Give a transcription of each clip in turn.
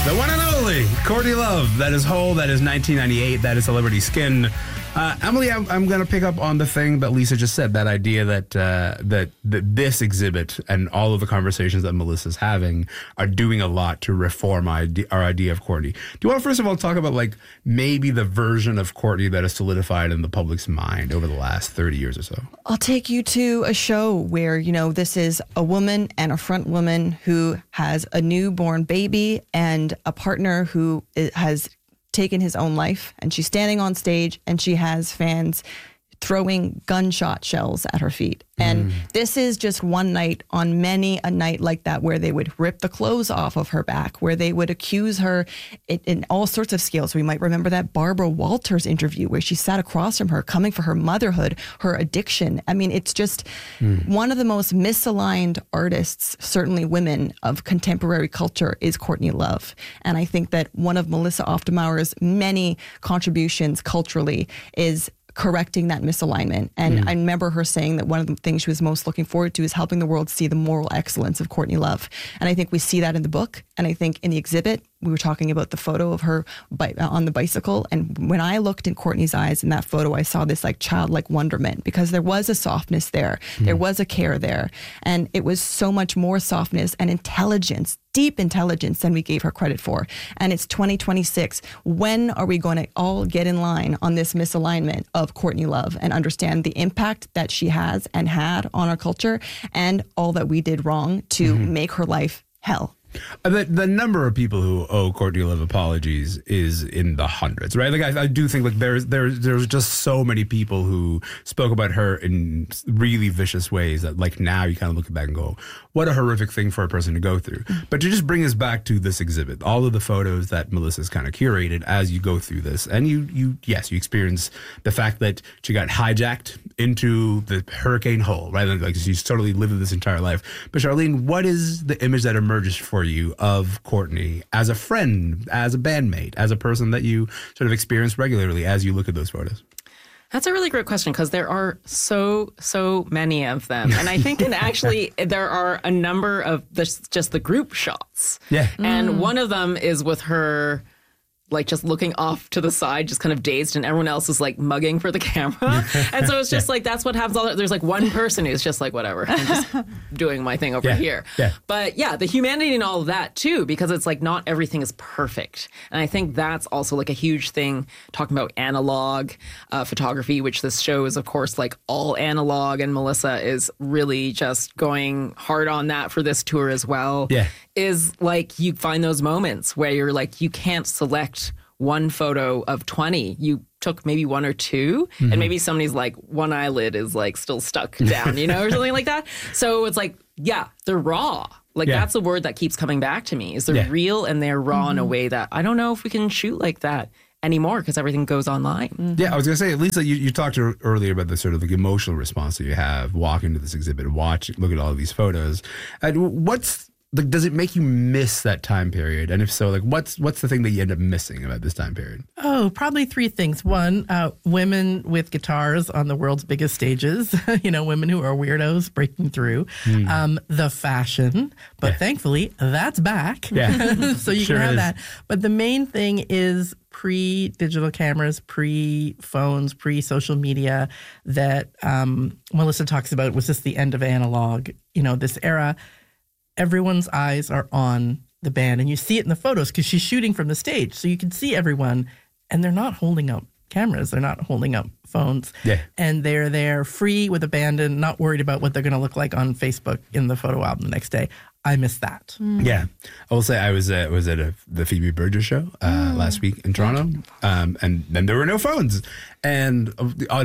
The one and only Courtney Love. That is Whole. That is 1998. That is Celebrity Skin. Emily, I'm going to pick up on the thing that Lisa just said. That idea that this exhibit and all of the conversations that Melissa's having are doing a lot to reform our idea of Courtney. Do you want to first of all talk about like maybe the version of Courtney that is solidified in the public's mind over the last 30 years or so? I'll take you to a show where, you know, this is a woman and a front woman who has a newborn baby and a partner who has taken his own life, and she's standing on stage and she has fans throwing gunshot shells at her feet. And this is just one night on many a night like that where they would rip the clothes off of her back, where they would accuse her in all sorts of scales. We might remember that Barbara Walters interview where she sat across from her, coming for her motherhood, her addiction. I mean, it's just one of the most misaligned artists, certainly women, of contemporary culture is Courtney Love. And I think that one of Melissa Oftermauer's many contributions culturally is correcting that misalignment. And I remember her saying that one of the things she was most looking forward to is helping the world see the moral excellence of Courtney Love. And I think we see that in the book. And I think in the exhibit, we were talking about the photo of her on the bicycle. And when I looked in Courtney's eyes in that photo, I saw this like childlike wonderment, because there was a softness there. There was a care there. And it was so much more softness and intelligence, deep intelligence, than we gave her credit for. And it's 2026. When are we going to all get in line on this misalignment of Courtney Love and understand the impact that she has and had on our culture and all that we did wrong to make her life hell? The number of people who owe Courtney Love apologies is in the hundreds, right? Like I do think like there's just so many people who spoke about her in really vicious ways that like now you kind of look back and go, what a horrific thing for a person to go through. But to just bring us back to this exhibit, all of the photos that Melissa's kind of curated as you go through this, and you experience the fact that she got hijacked into the hurricane hole, right? Like she's totally lived this entire life. But Charlene, what is the image that emerges for you of Courtney as a friend, as a bandmate, as a person that you sort of experience regularly as you look at those photos? That's a really great question, because there are so many of them. And I think actually there are a number of just the group shots. Yeah. And one of them is with her like just looking off to the side, just kind of dazed, and everyone else is like mugging for the camera. And so it's just like, that's what happens. There's like one person who's just like, whatever, I'm just doing my thing over here. Yeah. But yeah, the humanity and all of that too, because it's like not everything is perfect. And I think that's also like a huge thing, talking about analog photography, which this show is of course like all analog, and Melissa is really just going hard on that for this tour as well. Yeah. Is like you find those moments where you're like, you can't select one photo of 20. You took maybe one or two, and maybe somebody's like one eyelid is like still stuck down, you know, or something like that. So it's like, yeah, they're raw. Like that's the word that keeps coming back to me, is they're real and they're raw in a way that I don't know if we can shoot like that anymore, because everything goes online. Yeah, I was going to say, Lisa, you talked earlier about the sort of like emotional response that you have walking to this exhibit, look at all of these photos. And does it make you miss that time period? And if so, like what's the thing that you end up missing about this time period? Oh, probably three things. One, women with guitars on the world's biggest stages, women who are weirdos breaking through. The fashion, but thankfully that's back. Yeah. So you can have that. But the main thing is pre-digital cameras, pre-phones, pre-social media that Melissa talks about was just the end of analog. This era, everyone's eyes are on the band, and you see it in the photos because she's shooting from the stage. So you can see everyone, and they're not holding up cameras. They're not holding up phones. Yeah. And they're there free with abandon, not worried about what they're going to look like on Facebook in the photo album the next day. I miss that. Yeah. I will say I was at the Phoebe Bridgers show last week in Toronto, and then there were no phones. And all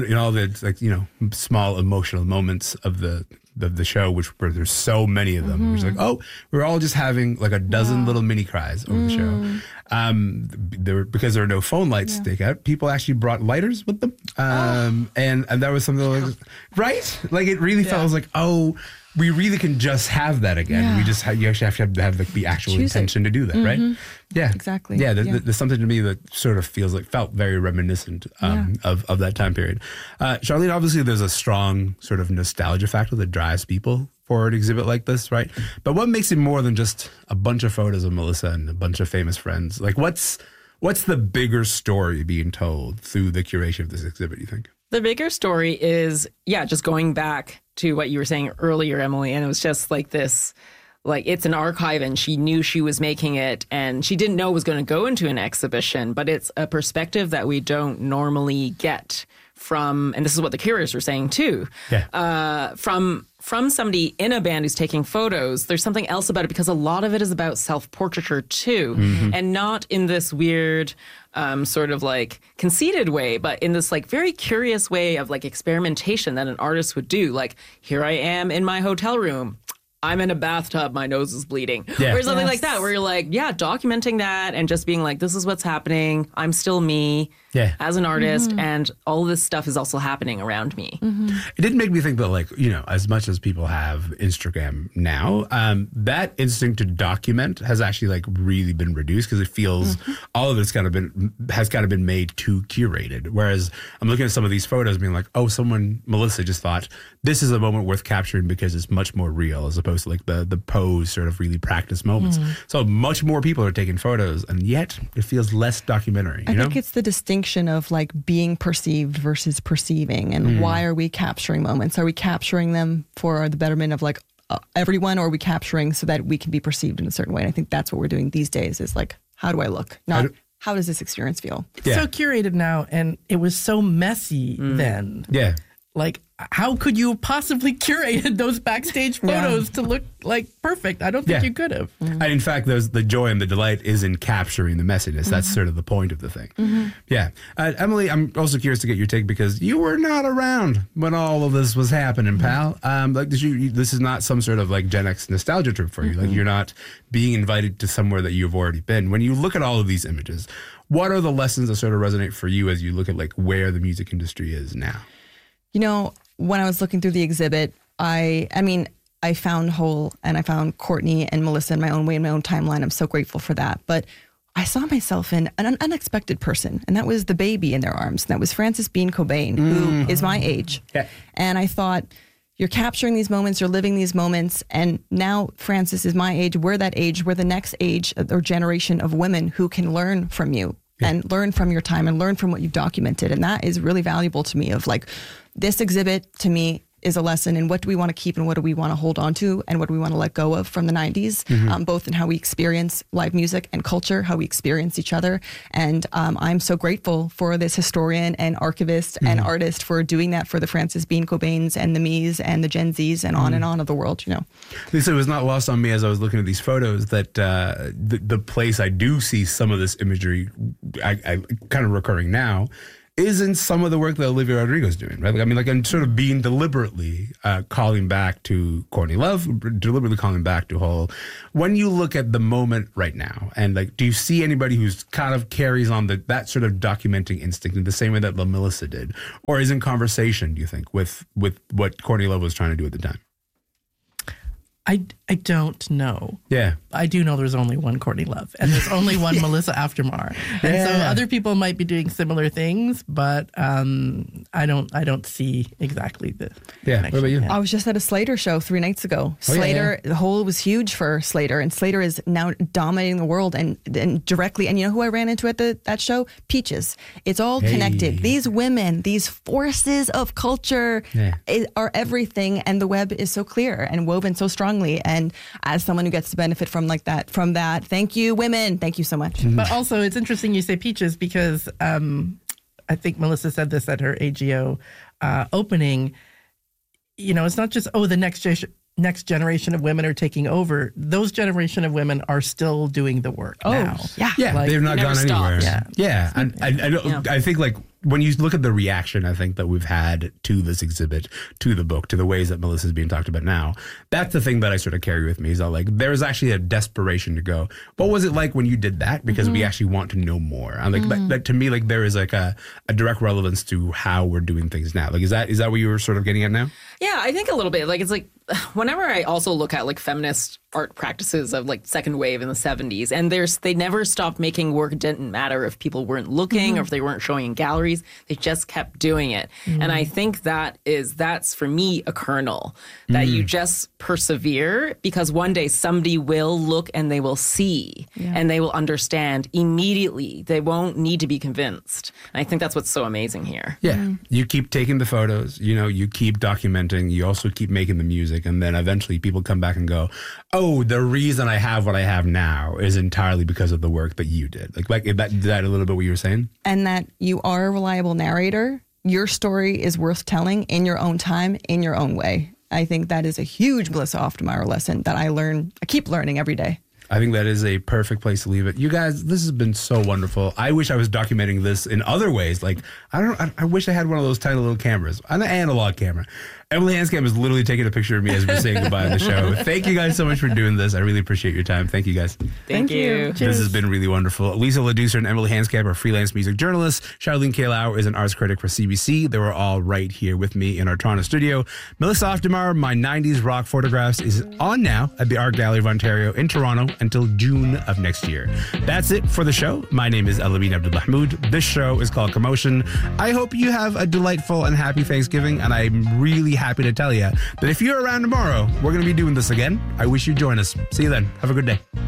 the small emotional moments of the show, where there's so many of them. It was like, we're all just having like a dozen little mini cries over the show. Because there were no phone lights to take out, people actually brought lighters with them. And that was something like, right? Like it really felt like, we really can just have that again. Yeah. You actually have to have the actual intention to do that, right? Yeah, exactly. Yeah, there's something to me that sort of felt very reminiscent of that time period. Charlene, obviously, there's a strong sort of nostalgia factor that drives people for an exhibit like this, right? But what makes it more than just a bunch of photos of Melissa and a bunch of famous friends? Like, what's the bigger story being told through the curation of this exhibit, you think? The bigger story is, just going back to what you were saying earlier, Emily, and it was just like this, like it's an archive and she knew she was making it and she didn't know it was going to go into an exhibition, but it's a perspective that we don't normally get from, and this is what the curators were saying too, from somebody in a band who's taking photos. There's something else about it because a lot of it is about self-portraiture too, and not in this weird sort of like conceited way, but in this like very curious way of like experimentation that an artist would do. Like, here I am in my hotel room. I'm in a bathtub, my nose is bleeding. Or something like that, where you're like, documenting that and just being like, this is what's happening. I'm still me as an artist, and all this stuff is also happening around me. It did make me think that, like, you know, as much as people have Instagram now, that instinct to document has actually like really been reduced because it feels all of it's has kind of been made too curated. Whereas I'm looking at some of these photos being like, oh, Melissa just thought this is a moment worth capturing because it's much more real as opposed to like the pose sort of really practice moments. So much more people are taking photos and yet it feels less documentary. I think it's the distinction of like being perceived versus perceiving, and why are we capturing moments? Are we capturing them for the betterment of like everyone, or are we capturing so that we can be perceived in a certain way? And I think that's what we're doing these days is like, how do I look? Not how does this experience feel? So curated now, and it was so messy then. Yeah. Like, how could you possibly curate those backstage photos to look like perfect? I don't think you could have. And in fact, the joy and the delight is in capturing the messiness. That's sort of the point of the thing. Yeah. Emily, I'm also curious to get your take because you were not around when all of this was happening, pal. Like, this is not some sort of like Gen X nostalgia trip for you. Like, you're not being invited to somewhere that you've already been. When you look at all of these images, what are the lessons that sort of resonate for you as you look at like where the music industry is now? You know, when I was looking through the exhibit, I found Hole and I found Courtney and Melissa in my own way, in my own timeline. I'm so grateful for that. But I saw myself in an unexpected person, and that was the baby in their arms. And that was Frances Bean Cobain, who is my age. Yeah. And I thought, you're capturing these moments, you're living these moments, and now Frances is my age. We're that age. We're the next age or generation of women who can learn from you. And learn from your time and learn from what you've documented. And that is really valuable to me of like, this exhibit to me is a lesson in what do we want to keep and what do we want to hold on to and what do we want to let go of from the 90s, both in how we experience live music and culture, how we experience each other. And I'm so grateful for this historian and archivist and artist for doing that for the Frances Bean Cobains and the me's and the Gen Z's and on of the world, you know. Lisa, it was not lost on me as I was looking at these photos that the place I do see some of this imagery I kind of recurring now is in some of the work that Olivia Rodrigo's doing, right? Like, I mean, like, I'm sort of being deliberately calling back to Courtney Love, deliberately calling back to Hole. When you look at the moment right now, and like, do you see anybody who's kind of carries on that sort of documenting instinct in the same way that La Melissa did, or is in conversation, do you think, with what Courtney Love was trying to do at the time? I don't know. Yeah. I do know there's only one Courtney Love and there's only one Melissa Aftermar. And so other people might be doing similar things, but I don't see exactly the connection. What about you? I was just at a Slater show 3 nights ago. Slater, the Hole was huge for Slater, and Slater is now dominating the world and directly. And you know who I ran into at that show? Peaches. It's all connected. These women, these forces of culture are everything, and the web is so clear and woven so strongly. And as someone who gets to benefit from that, thank you, women. Thank you so much. But also, it's interesting you say Peaches because I think Melissa said this at her AGO opening. You know, it's not just, the next generation of women are taking over. Those generation of women are still doing the work now. Yeah, like, they've not gone anywhere. Yeah. And I think like when you look at the reaction, I think that we've had to this exhibit, to the book, to the ways that Melissa's being talked about now, that's the thing that I sort of carry with me is that like there's actually a desperation to go, what was it like when you did that? Because we actually want to know more. And like that to me, like there is like a direct relevance to how we're doing things now. Like is that what you were sort of getting at now? Yeah, I think a little bit. Like it's like whenever I also look at like feminist art practices of like second wave in the 70s. And they never stopped making work. It didn't matter if people weren't looking or if they weren't showing in galleries. They just kept doing it. And I think that's for me a kernel that you just persevere, because one day somebody will look and they will see and they will understand immediately. They won't need to be convinced. And I think that's what's so amazing here. Yeah. You keep taking the photos, you keep documenting, you also keep making the music, and then eventually people come back and go, oh, the reason I have what I have now is entirely because of the work that you did. Like that a little bit what you were saying? And that you are a reliable narrator. Your story is worth telling in your own time, in your own way. I think that is a huge Melissa Oftermeyer lesson that I keep learning every day. I think that is a perfect place to leave it. You guys, this has been so wonderful. I wish I was documenting this in other ways. Like, I wish I had one of those tiny little cameras, an analog camera. Emily Hanscom is literally taking a picture of me as we're saying goodbye on the show. Thank you guys so much for doing this. I really appreciate your time. Thank you guys. Thank you. This has been really wonderful. Lisa LaDucer and Emily Hanscom are freelance music journalists. Charlene Kaylau is an arts critic for CBC. They were all right here with me in our Toronto studio. Melissa Oftermeyer, My 90s Rock Photographs, is on now at the Art Gallery of Ontario in Toronto until June of next year. That's it for the show. My name is Elamine Abdulmahmoud. This show is called Commotion. I hope you have a delightful and happy Thanksgiving, and I'm really happy to tell you that if you're around tomorrow, we're going to be doing this again. I wish you'd join us. See you then. Have a good day.